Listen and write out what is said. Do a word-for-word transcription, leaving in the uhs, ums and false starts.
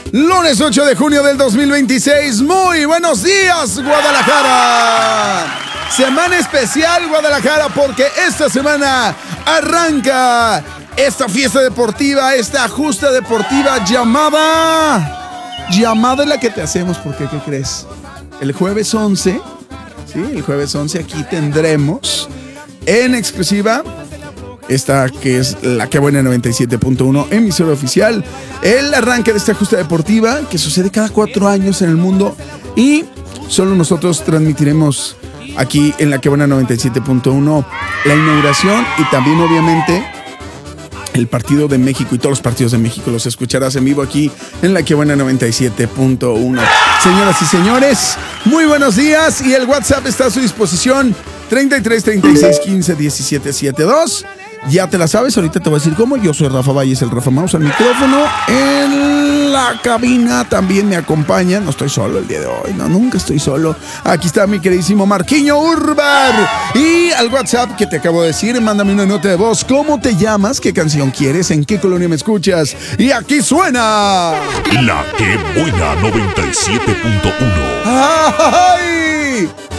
Lunes ocho de junio del dos mil veintiséis. Muy buenos días, Guadalajara. Semana especial, Guadalajara, porque esta semana arranca esta fiesta deportiva, esta justa deportiva llamada... Llamada es la que te hacemos, porque ¿qué crees? El jueves once, sí, el jueves once aquí tendremos en exclusiva esta que es la Que Buena noventa y siete punto uno, emisora oficial, el arranque de esta justa deportiva que sucede cada cuatro años en el mundo y solo nosotros transmitiremos aquí en la Que Buena noventa y siete punto uno la inauguración y también obviamente el partido de México y todos los partidos de México los escucharás en vivo aquí en la Que Buena noventa y siete punto uno. Señoras y señores, muy buenos días y el WhatsApp está a su disposición treinta y tres, treinta y seis, quince, diecisiete, setenta y dos. Ya te la sabes, ahorita te voy a decir cómo. Yo soy Rafa Valles, el Rafa Mouse al micrófono. En la cabina también me acompaña. No estoy solo el día de hoy, no, nunca estoy solo. Aquí está mi queridísimo Marquiño Urbar. Y al WhatsApp que te acabo de decir, mándame una nota de voz. ¿Cómo te llamas? ¿Qué canción quieres? ¿En qué colonia me escuchas? Y aquí suena La Que Buena noventa y siete punto uno. ¡Ay!